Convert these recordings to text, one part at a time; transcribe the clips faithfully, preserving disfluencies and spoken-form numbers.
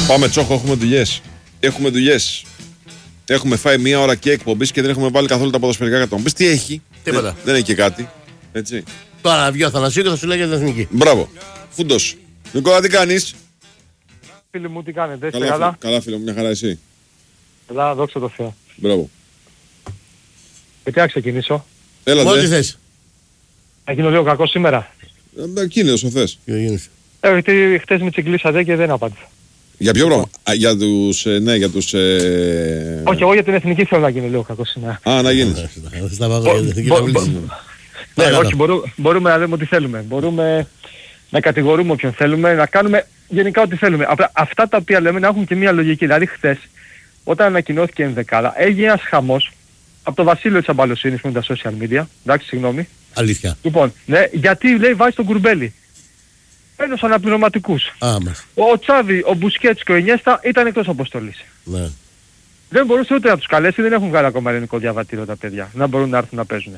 Πάμε Τσόχο, έχουμε δουλειές. Έχουμε δουλειές. Έχουμε φάει μία ώρα και εκπομπής και δεν έχουμε βάλει καθόλου τα ποδοσφαιρικά κατά. Μου πεις τι έχει. Τίποτα. Δεν, δεν έχει και κάτι. Έτσι. Τώρα βγει ο Θανασίου και θα σου λέει για την εθνική. Μπράβο. Φούντος. Νικόλα, τι κάνεις? Φίλοι μου, τι κάνετε, είστε Καλά, καλά? καλά φίλε μου, μια χαρά εσύ. Καλά, δόξα τω Θεώ. Μπράβο. Και τι να ξεκινήσω? Έλα Ό,τι δε. θες. Θα γίνω λίγο κακό σήμερα. Ε, Εκείνη όσο θες. Ε, γιατί χτες με τσιγκλίσατε και δεν απάντησα. Για ποιο πράγμα? Α, για τους, ε, ναι, για τους... Ε... Όχι, εγώ για την εθνική θέλω να γίνω λίγο κακό σήμερα. Α, να γίνεις. Στα βάζω για την εθνική Μπο- να μπο- μιλήσεις. Ναι, Ναι, όχι, μπορού- μπορούμε να λέμε ό,τι θέλουμε. Μπορούμε να κατηγορούμε όποιον θέλουμε, να κάνουμε γενικά ό,τι θέλουμε. Απλά αυτά τα οποία λέμε να έχουν και μια λογική. Δηλαδή χθες, όταν ανακοινώθηκε η ενδεκάδα, έγινε ένας χαμός από το Βασίλειο της Αμπαλοσύνης με τα social media. Εντάξει, συγγνώμη. Αλήθεια. Λοιπόν, ναι, γιατί λέει βάζει τον Κουρμπέλι. Ένας αναπληρωματικούς. Α, μας. Ο Τσάβη, ο Μπουσκέτς και ο Ινιέστα ήταν εκτός αποστολής. Ναι. Δεν μπορούσε ούτε να τους καλέσει, δεν έχουν βγάλει ακόμα ελληνικό διαβατήριο τα παιδιά. Να μπορούν να έρθουν να παίζουν.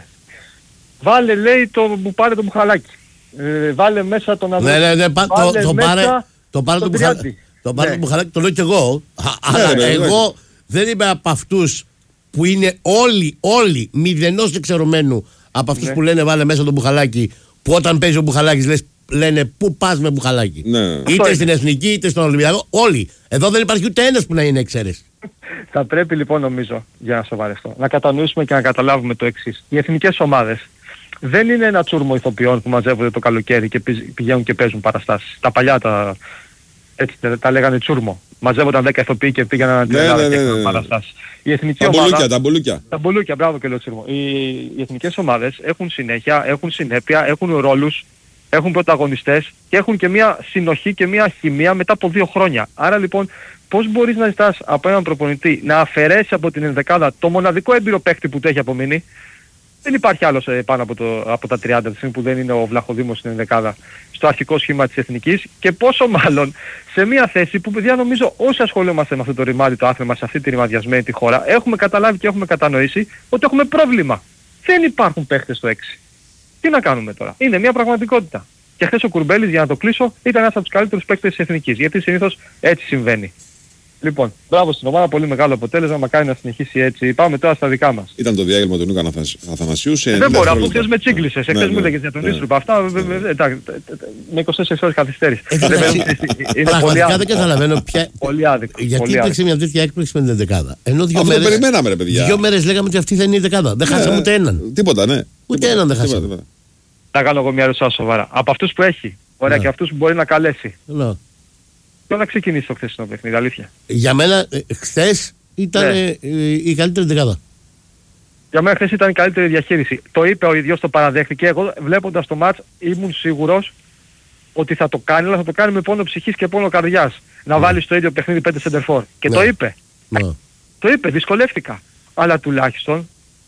Βάλε λέει το που πάρε το Μπουχαλάκι. Ε, βάλε μέσα τον Ναι, ναι, ναι, πα- το, βάλε το μέσα πάρε το πάρε το τον μπουχαλάκι. Τριάντη. Το πάρε Ναι. το μπουχαλάκι, το λέω κι εγώ. Α, Ναι, Αλλά ναι, ναι, εγώ δεν είμαι από αυτούς που είναι όλοι, όλοι μηδενός εξαιρωμένου από αυτούς Ναι. που λένε βάλε μέσα το μπουχαλάκι, που όταν παίζει ο μπουχαλάκης λες, λένε πού πας με μπουχαλάκι. Ναι. Είτε Αυτό στην είναι. εθνική είτε στον Ολυμπιακό. Όλοι. Εδώ δεν υπάρχει ούτε ένας που να είναι εξαίρεση. Θα πρέπει λοιπόν νομίζω, για να σοβαρευτώ, να κατανοήσουμε και να καταλάβουμε το εξής. Οι εθνικές ομάδες δεν είναι ένα τσούρμο ηθοποιών που μαζεύονται το καλοκαίρι και πηγ- πηγαίνουν και παίζουν παραστάσεις. Τα παλιά τα, έτσι, τα, τα λέγανε τσούρμο. Μαζεύονταν δέκα ηθοποιοί και πήγαιναν την Ναι, Ελλάδα ναι, και ναι, έκαναν ναι. παραστάσεις. Η εθνική Τα ομάδα... μπουλούκια, τα μπουλούκια. Τα μπουλούκια, μπράβο και λέω τσίρμο. Οι, οι εθνικές ομάδες έχουν συνέχεια, έχουν συνέπεια, έχουν ρόλους, έχουν πρωταγωνιστές και έχουν και μια συνοχή και μια χημεία μετά από δύο χρόνια. Άρα λοιπόν πώς μπορείς να ζητάς από έναν προπονητή να αφαιρέσει από την ενδεκάδα το μοναδικό έμπειρο παίκτη που του έχει απομείνει? Δεν υπάρχει άλλος ε, πάνω από, το, από τα τριάντα τη στιγμή που δεν είναι ο Βλαχοδήμος στην ενδεκάδα στο αρχικό σχήμα της εθνικής, και πόσο μάλλον σε μια θέση που, παιδιά, νομίζω όσοι ασχολούμαστε με αυτό το ρημάδι το άθλημα σε αυτή τη ρημαδιασμένη τη χώρα έχουμε καταλάβει και έχουμε κατανοήσει ότι έχουμε πρόβλημα. Δεν υπάρχουν παίχτες στο έξι. Τι να κάνουμε τώρα? Είναι μια πραγματικότητα. Και χθες ο Κουρμπέλης, για να το κλείσω, ήταν ένας από τους καλύτερους παίκτες της εθνικής, γιατί συνήθως έτσι συμβαίνει. Λοιπόν, μπράβο στην ομάδα, πολύ μεγάλο αποτέλεσμα, μακάρι να συνεχίσει έτσι. Πάμε τώρα στα δικά μας. Ήταν το διάγγελμα του Νούκα Αθανασ- Αθανασίου σε Δεν ενενήντα μπορώ, αφού δευτερόλεπτα. χθες με τσίγκλισες. Ναι, Εχθές ναι, μου έλεγες για τον ναι. Ίστρουπ. Αυτά βε- βε- εντάξει, τε- τε- τε- με είκοσι τέσσερις ώρες καθυστέρηση. Ε, Δεν εντάξει, είναι πολύ Πραγματικά δεν άδικο. καταλαβαίνω ποια. Πολύ άδικο. Γιατί πολύ υπήρξε μια τέτοια έκπληξη με την δεκάδα. Ενώ δύο Αυτό το μέρες, περιμέναμε ρε παιδιά. δύο μέρες λέγαμε ότι αυτή δεν είναι η δεκάδα. Δεν χάσαμε Ναι, ούτε έναν. Τίποτα, ναι. Τίποτα, έναν δεν τίποτα, χάσαμε. τίποτα. Θα κάνω εγώ μια ερώτηση σοβαρά. Από αυτούς που έχει, ωραία, Ναι. και αυτούς που μπορεί να καλέσει, Λέω. ποιο να ξεκινήσει το χθεσινό παιχνίδι, αλήθεια? Για μένα, χθε ήταν Ναι. ε, η καλύτερη δεκάδα. Για μένα χθες ήταν η καλύτερη διαχείριση. Το είπε ο ίδιος, το παραδέχτηκε. Εγώ βλέποντας το μάτς ήμουν σίγουρος ότι θα το κάνει, αλλά θα το κάνει με πόνο ψυχής και πόνο καρδιάς. Να βάλει στο ίδιο παιχνίδι πέντε σεντερφόρ. Και Ναι. το είπε. Ναι. Το είπε, δυσκολεύτηκα. Αλλά τουλάχιστον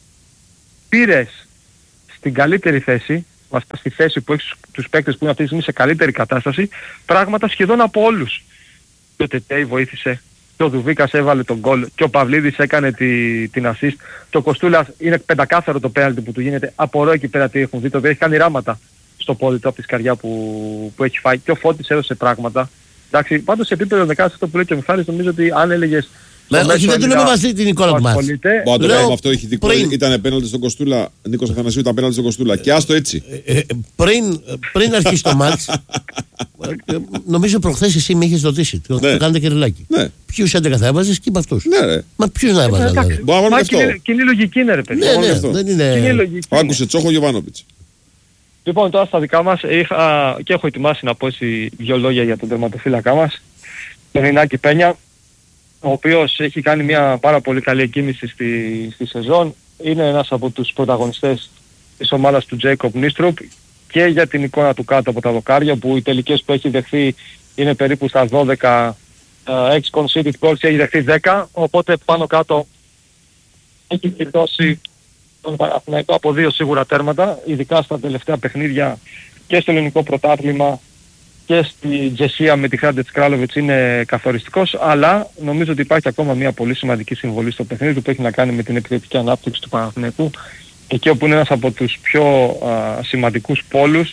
πήρες στην καλύτερη θέση, βασικά στη θέση που έχεις τους παίκτες που είναι αυτή τη στιγμή σε καλύτερη κατάσταση, πράγματα σχεδόν από όλους. Και ο Τετέι βοήθησε, και ο Δουβίκας έβαλε τον γκολ, και ο Παυλίδης έκανε τη, την assist. Και ο Κοστούλας είναι πεντακάθαρο το πέναλτι που του γίνεται. Απορώ εκεί πέρα τι έχουν δει, το έχει κάνει ράματα στο πόδι του από τη σκαριά που, που έχει φάει. Και ο Φώτης έδωσε πράγματα. Εντάξει, πάντως σε επίπεδο δεκάδας, αυτό που λέει και ο Μιχάλης, νομίζω ότι αν έλεγες... Ναι, στο όχι, μέσο δεν του Έλληνα λέμε μαζί την εικόνα που του μάτς. ασχολείται, Μπα, το Λέω, πράγμα αυτό έχει δικό. πριν- Ήταν απέναντι στον Κοστούλα. Νίκος Αθανασίου ήταν απέναντι στον Κοστούλα. Και άστο έτσι. Ε, ε, πριν, πριν αρχίσει το μάτς, ε, νομίζω προχθές εσύ με είχες ρωτήσει. Το, Ναι. το κάνετε και ρελάκι. Ναι, Ποιους έντεκα θα έβαζες και είπα αυτούς. ναι, ρε. Μα ποιους να έβαζα εντάξει. δηλαδή. Μπορώ να βάλουμε Μα και αυτό. κοινή, κοινή λογική είναι, ρε παιδιά. Ναι, μόνο ναι, αυτό. δεν Κοινή είναι. λογική είναι. Άκουσε Τσόχο Γιοβάνοβιτς. Λοιπόν, τώρα στα δικά μας είχα και έχω ετοιμάσει να πω έτσι δύο λόγια για τον τερματοφύλακά μας, τον Ινάκη Πένια, ο οποίος έχει κάνει μια πάρα πολύ καλή εκκίνηση στη, στη σεζόν. Είναι ένας από τους πρωταγωνιστές της ομάδας του Τζέικοπ Νίστρουπ και για την εικόνα του κάτω από τα δοκάρια, που οι τελικές που έχει δεχθεί είναι περίπου στα δώδεκα έξι conceded goals, έχει δεχθεί δέκα, οπότε πάνω κάτω έχει κλειδώσει τον Παναθηναϊκό από δύο σίγουρα τέρματα, ειδικά στα τελευταία παιχνίδια και στο ελληνικό πρωτάθλημα και στη Τζεσία με τη Χράντετς Κράλοβιτς είναι καθοριστικός, αλλά νομίζω ότι υπάρχει ακόμα μια πολύ σημαντική συμβολή στο παιχνίδι που έχει να κάνει με την επιθετική ανάπτυξη του Παναθηναϊκού, εκεί όπου είναι ένας από τους πιο α, σημαντικούς πόλους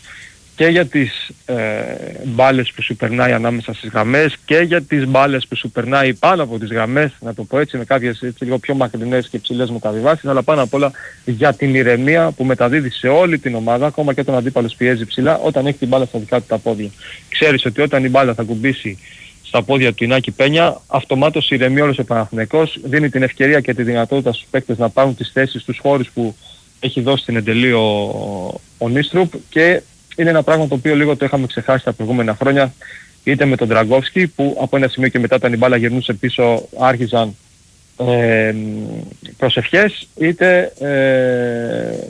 και για τις ε, μπάλες που σου περνάει ανάμεσα στις γραμμές και για τις μπάλες που σου περνάει πάνω από τις γραμμές, να το πω έτσι, με κάποιες έτσι, λίγο πιο μακρινές και ψηλές μεταβιβάσεις, αλλά πάνω απ' όλα για την ηρεμία που μεταδίδει σε όλη την ομάδα, ακόμα και τον αντίπαλος πιέζει ψηλά, όταν έχει την μπάλα στα δικά του τα πόδια. Ξέρεις ότι όταν η μπάλα θα κουμπίσει στα πόδια του Ινάκη Πένια, αυτομάτως ηρεμεί όλος ο Παναθηναϊκός, δίνει την ευκαιρία και τη δυνατότητα στους παίκτες να πάρουν τις θέσεις στους χώρους που έχει δώσει την εντελή ο, ο Νίστρουπ, και είναι ένα πράγμα το οποίο λίγο το είχαμε ξεχάσει τα προηγούμενα χρόνια, είτε με τον Ντραγκόφσκι που από ένα σημείο και μετά όταν η μπάλα γυρνούσε πίσω άρχιζαν ε, προσευχές, είτε ε,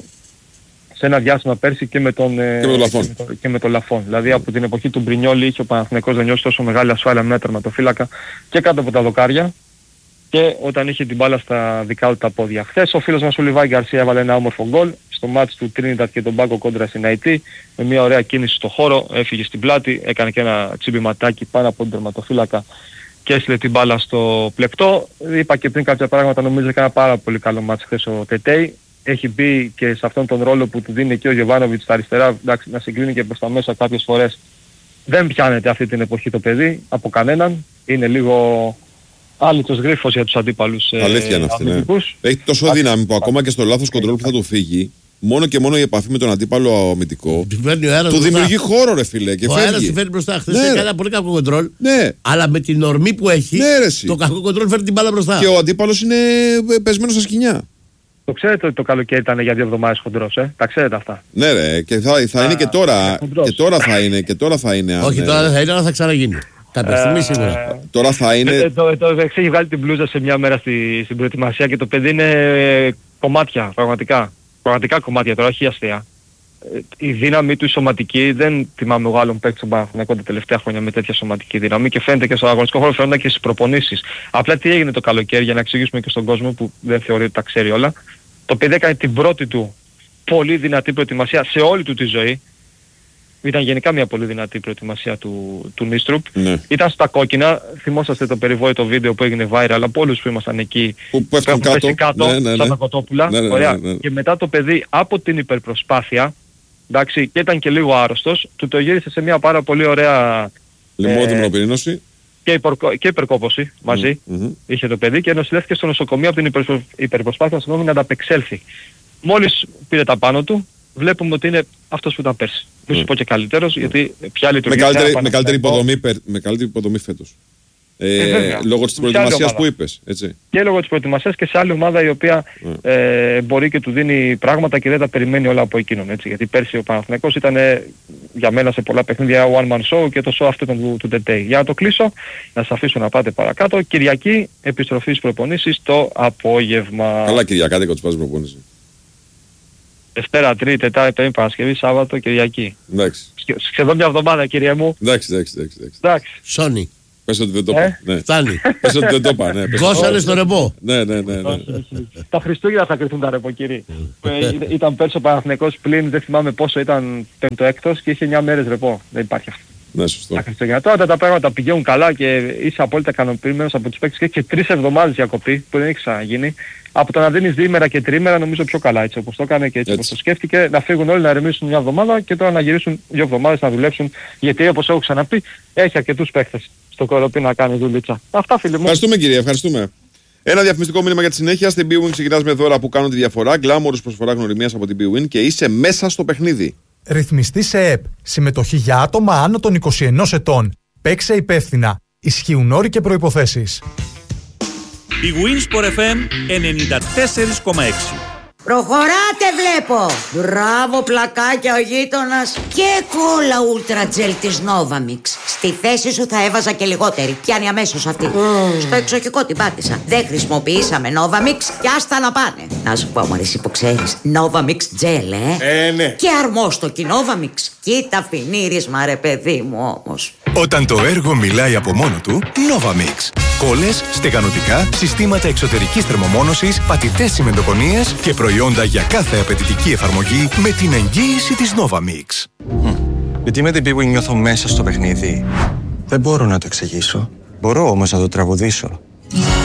σε ένα διάστημα πέρσι και με τον, ε, και με τον Λαφών. Και με τον, και με τον Λαφών. Δηλαδή από την εποχή του Μπρινιόλη είχε ο Παναθηναϊκός δεν νιώσει τόσο μεγάλη ασφάλεια με ένα τερματοφύλακα και κάτω από τα δοκάρια, και όταν είχε την μπάλα στα δικά του τα πόδια. Χθες ο φίλος μας ο Λιβάη Γκαρσία έβαλε ένα όμορφο γκολ στο μάτς του Τρίνιντατ και τον Πάγκο κόντρα στην Αϊτή, με μια ωραία κίνηση στο χώρο, έφυγε στην πλάτη, έκανε και ένα τσιμπηματάκι πάνω από τον τερματοφύλακα και έστειλε την μπάλα στο πλεκτό. Είπα και πριν κάποια πράγματα, νομίζω έκανε ένα πάρα πολύ καλό μάτς χθες ο Τετέι. Έχει μπει και σε αυτόν τον ρόλο που του δίνει και ο Γιοβάνοβιτς στα αριστερά, εντάξει, να συγκλίνει και προς τα μέσα κάποιες φορές. Δεν πιάνεται αυτή την εποχή το παιδί από κανέναν, είναι λίγο άλυτος γρίφος για τους αντίπαλους. Αλήθεια είναι αυτή, ναι. Έχει τόσο δύναμη που ακόμα και στο λάθος κοντρόλ που θα του φύγει, μόνο και μόνο η επαφή με τον αντίπαλο αμυντικό του δημιουργεί χώρο, ρε φίλε. Και ο φεύγει. αέρας τη φέρνει μπροστά. Χθες ναι, έκανε ένα πολύ κακό κοντρόλ. Ναι. Αλλά με την ορμή που έχει, ναι, το κακό κοντρόλ φέρνει την μπάλα μπροστά. Και ο αντίπαλος είναι πεσμένος στα σκοινιά. Το ξέρετε ότι το καλοκαίρι ήταν για δύο εβδομάδες χοντρός, ε? Τα ξέρετε αυτά. Ναι, ρε, και θα, θα Α, είναι και τώρα. Και τώρα θα είναι. Και τώρα θα είναι. Όχι, αν, τώρα δεν θα είναι, αλλά θα ξαναγίνει. Κάποια στιγμή σίγουρα. Ε, τώρα θα είναι. Ε, το το, το έχει βγάλει την μπλούζα σε μια μέρα στη, στην προετοιμασία και το παιδί είναι ε, κομμάτια, πραγματικά. Πραγματικά κομμάτια, τώρα όχι αστεία. Ε, η δύναμη του η σωματική, δεν θυμάμαι εγώ άλλον παίκτη στον Παναθηναϊκό τα τελευταία χρόνια με τέτοια σωματική δύναμη, και φαίνεται και στον αγωνιστικό χώρο, φαίνεται και στις προπονήσεις. Απλά τι έγινε το καλοκαίρι, για να εξηγήσουμε και στον κόσμο που δεν θεωρεί ότι τα ξέρει όλα. Το παιδί έκανε την πρώτη του πολύ δυνατή προετοιμασία σε όλη του τη ζωή. Ήταν γενικά μια πολύ δυνατή προετοιμασία του, του Νίστρουπ. Ναι. Ήταν στα κόκκινα. Θυμόσαστε το περιβόητο βίντεο που έγινε viral από όλους που ήμασταν εκεί. Που πέφτουν κάτω, κάτω ναι, ναι, ναι. σαν τα κοτόπουλα. Ναι, ναι, ναι, Ωραία. ναι, ναι. Και μετά το παιδί από την υπερπροσπάθεια, εντάξει, και ήταν και λίγο άρρωστος, του το γύρισε σε μια πάρα πολύ ωραία λιμόδιμο ε, πυρήνωση. Και, υπορκο, και υπερκόπωση μαζί mm-hmm. είχε το παιδί, και νοσηλεύτηκε στο νοσοκομείο από την υπερπροσ... υπερπροσπάθεια συγγνώμη, να ανταπεξέλθει. Μόλις πήρε τα πάνω του, βλέπουμε ότι είναι αυτός που ήταν πέρσι. Μη σου πω και καλύτερος, γιατί πια λειτουργεί. Με καλύτερη, με καλύτερη υποδομή, με καλύτερη υποδομή φέτος. Ε, ε, λόγω της προετοιμασίας που είπες, έτσι. Και λόγω της προετοιμασίας και σε άλλη ομάδα η οποία mm. ε, μπορεί και του δίνει πράγματα και δεν τα περιμένει όλα από εκείνον, έτσι. Γιατί πέρσι ο Παναθηναϊκός ήταν ε, για μένα σε πολλά παιχνίδια one man show, και το show αυτό ήταν του, του Τετέι. Για να το κλείσω, να σας αφήσω να πάτε παρακάτω. Κυριακή, επιστροφή στις προπονήσεις το απόγευμα. Καλά Κυριακά, δεν κοτσπάζει προπονήσεις. Δευτέρα, Τρίτη, Τετάρτη, Πέμπτη, Παρασκευή, Σάββατο, Κυριακή. Εντάξει. Σχεδόν μια εβδομάδα, κύριε μου. Εντάξει, εντάξει, εντάξει. εντάξει. Σόνι. Πες ότι δεν το είπα. Ε? Ναι. Φτάνει. Πες ότι δεν το είπα. Ναι. Γκώσανε στο ρεπό. Ναι, ναι, ναι. ναι. Τα Χριστούγεννα θα κρυθούν τα ρεπό, κύριε. Ήταν πέρσι ο Παναθηναϊκός πλην, δεν θυμάμαι πόσο, ήταν πέμπτο έκτος και είχε εννιά μέρες ρεπό. Δεν υπάρχει αυτό. Ναι, σωστό. Τα Χριστούγεννα. Τώρα τα πράγματα πηγαίνουν καλά και είσαι απόλυτα ικανοποιημένος από τους παίκτες, και έχει και τρεις εβδομάδες διακοπή που δεν έχει ξαναγίνει. Από το να δίνεις διήμερα και τρίμερα, νομίζω πιο καλά, έτσι όπως το έκανε και έτσι, έτσι. όπως το σκέφτηκε, να φύγουν όλοι να ηρεμήσουν μια εβδομάδα και τώρα να γυρίσουν δύο εβδομάδες να δουλέψουν, γιατί όπως έχω ξαναπεί έχει αρκετούς παίκτες στο κοροπή να κάνει δουλίτσα. Αυτά, φίλοι μου. Ευχαριστούμε, κύριε, ευχαριστούμε. Ένα διαφημιστικό μήνυμα για τη συνέχεια. Στην bwin ξεκινάς με δώρα που κάνουν τη διαφορά. Γκλάμορους προσφορά γνωριμίας από την bwin και είσαι μέσα στο παιχνίδι. Ρυθμιστή σε ΕΕΠ. Συμμετοχή για άτομα άνω των είκοσι ενός ετών. Παίξε υπεύθυνα. Ισχύουν όροι και προϋποθέσεις. Η Winsport εφ εμ ενενήντα τέσσερα κόμμα έξι. Προχωράτε βλέπω! Μπράβο πλακάκια ο γείτονας. Και κόλλα ούλτρα τζελ της Novamix. Στη θέση σου θα έβαζα και λιγότερη. Πιάνει αμέσως αυτή. Mm. Στο εξοχικό την πάτησα. Δεν χρησιμοποιήσαμε Novamix και άστα να πάνε. Να σου πω μωρέ, εσύ που ξέρεις, Novamix gel, ε. Ε, ναι. Και αρμόστοκι Novamix. Κοίτα φινίρισμα ρε παιδί μου όμως. Όταν το έργο μιλάει από μόνο του, Novamix. Κόλλες, στεγανοτικά, συστήματα εξωτερικής θερμομόνωσης, πατητές τσιμεντοκονίες και προϊόντα για κάθε απαιτητική εφαρμογή με την εγγύηση της Novamix. Mm. Γιατί με την Bwin νιώθω μέσα στο παιχνίδι. Δεν μπορώ να το εξηγήσω. Μπορώ όμως να το τραγουδήσω.